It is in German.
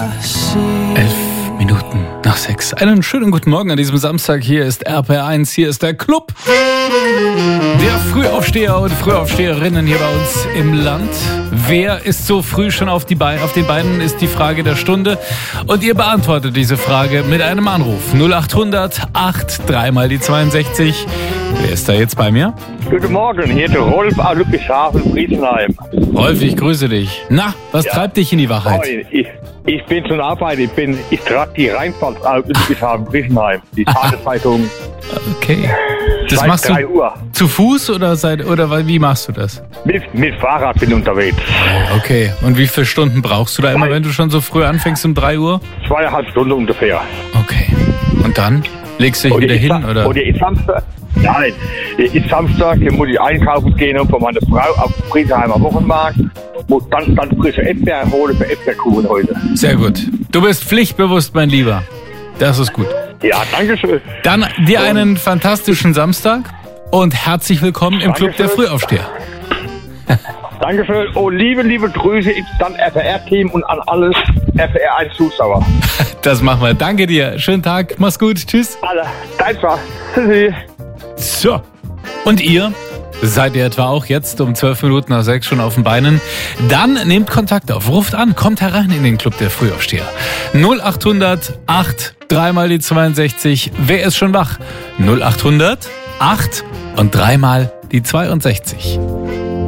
11 nach 6. Einen schönen guten Morgen an diesem Samstag. Hier ist RPR1, hier ist der Club der Frühaufsteher und Frühaufsteherinnen hier bei uns im Land. Wer ist so früh schon auf den Beinen, ist die Frage der Stunde. Und ihr beantwortet diese Frage mit einem Anruf. 0800 8 mal die 62. Wer ist da jetzt bei mir? Guten Morgen, hier der Rolf aus Ludwigshafen, Friesenheim. Rolf, ich grüße dich. Na, was treibt dich in die Wachheit? Ich bin zur Arbeit, ich trage die Rheinpfalz aus Ludwigshafen, Friesenheim. Die Tageszeitung. Okay. Das Seit machst 3 du Uhr. zu Fuß oder wie machst du das? Mit Fahrrad bin ich unterwegs. Okay. Und wie viele Stunden brauchst du da immer, wenn du schon so früh anfängst um 3 Uhr? 2,5 Stunden ungefähr. Okay. Und dann legst du dich wieder hin, oder? Oder ist Samstag? Nein, ist Samstag, hier muss ich einkaufen gehen und von meiner Frau auf dem Friesenheimer Wochenmarkt. Muss dann frische Erdbeeren holen für Erdbeerkuchen heute. Sehr gut. Du bist pflichtbewusst, mein Lieber. Das ist gut. Ja, danke schön. Dann dir einen fantastischen Samstag und herzlich willkommen im Club der Frühaufsteher. Dankeschön. Oh, liebe Grüße an RPR-Team und an alles RPR1-Zuschauer. Das machen wir. Danke dir. Schönen Tag. Mach's gut. Tschüss. Alle. Dein Spaß. Tschüssi. So. Und ihr? Seid ihr etwa auch jetzt um 12 Minuten nach 6 schon auf den Beinen? Dann nehmt Kontakt auf, ruft an, kommt herein in den Club der Frühaufsteher. 0800 8 mal die 62. Wer ist schon wach? 0800 8 und 3 mal die 62.